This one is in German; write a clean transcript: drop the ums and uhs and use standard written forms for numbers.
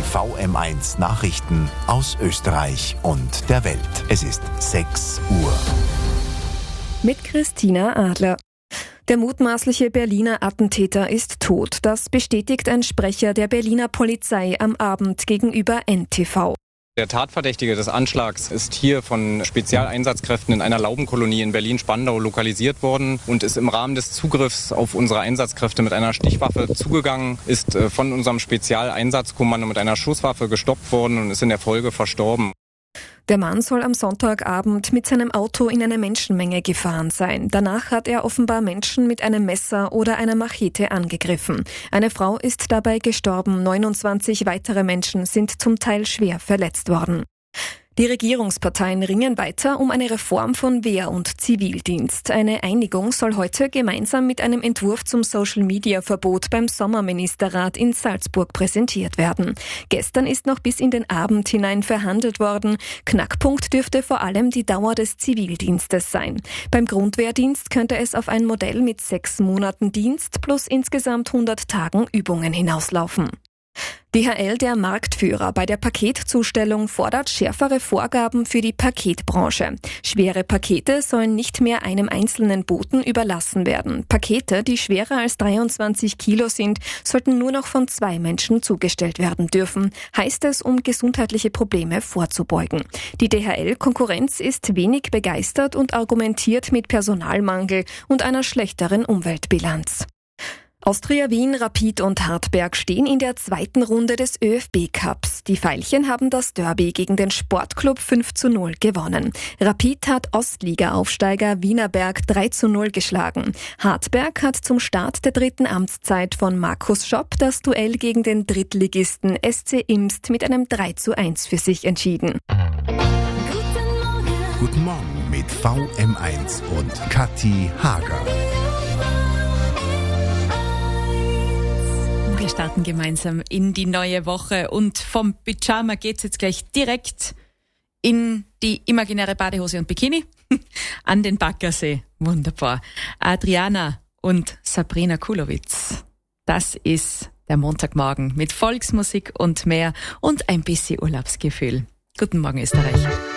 VM1 Nachrichten aus Österreich und der Welt. Es ist 6 Uhr. Mit Christina Adler. Der mutmaßliche Berliner Attentäter ist tot. Das bestätigt ein Sprecher der Berliner Polizei am Abend gegenüber NTV. Der Tatverdächtige des Anschlags ist hier von Spezialeinsatzkräften in einer Laubenkolonie in Berlin-Spandau lokalisiert worden und ist im Rahmen des Zugriffs auf unsere Einsatzkräfte mit einer Stichwaffe zugegangen, ist von unserem Spezialeinsatzkommando mit einer Schusswaffe gestoppt worden und ist in der Folge verstorben. Der Mann soll am Sonntagabend mit seinem Auto in eine Menschenmenge gefahren sein. Danach hat er offenbar Menschen mit einem Messer oder einer Machete angegriffen. Eine Frau ist dabei gestorben, 29 weitere Menschen sind zum Teil schwer verletzt worden. Die Regierungsparteien ringen weiter um eine Reform von Wehr- und Zivildienst. Eine Einigung soll heute gemeinsam mit einem Entwurf zum Social-Media-Verbot beim Sommerministerrat in Salzburg präsentiert werden. Gestern ist noch bis in den Abend hinein verhandelt worden. Knackpunkt dürfte vor allem die Dauer des Zivildienstes sein. Beim Grundwehrdienst könnte es auf ein Modell mit 6 Monaten Dienst plus insgesamt 100 Tagen Übungen hinauslaufen. DHL, der Marktführer bei der Paketzustellung, fordert schärfere Vorgaben für die Paketbranche. Schwere Pakete sollen nicht mehr einem einzelnen Boten überlassen werden. Pakete, die schwerer als 23 Kilo sind, sollten nur noch von 2 Menschen zugestellt werden dürfen, heißt es, um gesundheitliche Probleme vorzubeugen. Die DHL-Konkurrenz ist wenig begeistert und argumentiert mit Personalmangel und einer schlechteren Umweltbilanz. Austria Wien, Rapid und Hartberg stehen in der zweiten Runde des ÖFB-Cups. Die Veilchen haben das Derby gegen den Sportclub 5:0 gewonnen. Rapid hat Ostliga-Aufsteiger Wienerberg 3:0 geschlagen. Hartberg hat zum Start der 3. Amtszeit von Markus Schopp das Duell gegen den Drittligisten SC Imst mit einem 3:1 für sich entschieden. Guten Morgen mit VM1 und Kathi Hager. Wir starten gemeinsam in die neue Woche und vom Pyjama geht's jetzt gleich direkt in die imaginäre Badehose und Bikini an den Baggersee. Wunderbar. Adriana und Sabrina Kulowitz. Das ist der Montagmorgen mit Volksmusik und mehr und ein bisschen Urlaubsgefühl. Guten Morgen, Österreich.